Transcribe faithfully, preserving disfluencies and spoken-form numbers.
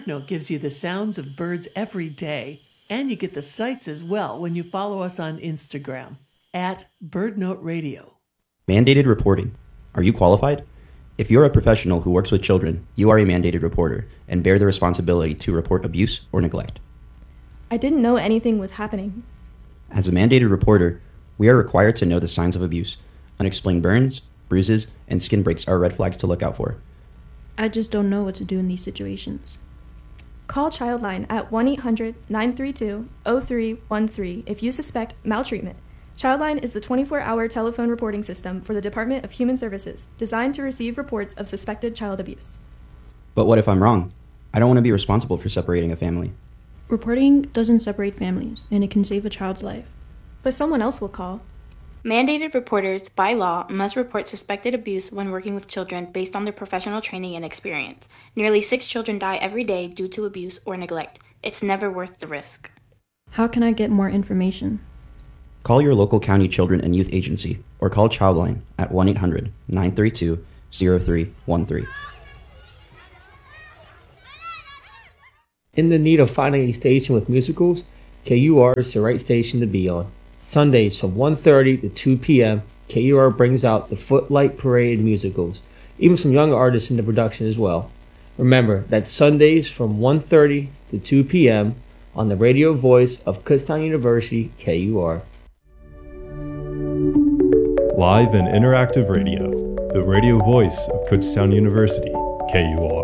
Note gives you the sounds of birds every day, and you get the sights as well when you follow us on Instagram at BirdNote Radio. Mandated reporting. Are you qualified? If you're a professional who works with children, you are a mandated reporter and bear the responsibility to report abuse or neglect. I didn't know anything was happening. As a mandated reporter, we are required to know the signs of abuse. Unexplained burns, bruises, and skin breaks are red flags to look out for. I just don't know what to do in these situations. Call Childline at one eight hundred nine three two zero three one three if you suspect maltreatment. Childline is the twenty-four hour telephone reporting system for the Department of Human Services, designed to receive reports of suspected child abuse. But what if I'm wrong? I don't want to be responsible for separating a family. Reporting doesn't separate families, and it can save a child's life. But someone else will call. Mandated reporters, by law, must report suspected abuse when working with children based on their professional training and experience. Nearly six children die every day due to abuse or neglect. It's never worth the risk. How can I get more information? Call your local county children and youth agency or call Childline at one eight hundred nine three two zero three one three. In the need of finding a station with musicals, K U R is the right station to be on. Sundays from one thirty to two p.m., K U R brings out the Footlight Parade musicals, even some young artists in the production as well. Remember, that's Sundays from one thirty to two p.m. on the radio voice of Kutztown University, K U R. Live and interactive radio, the radio voice of Kutztown University, K U R.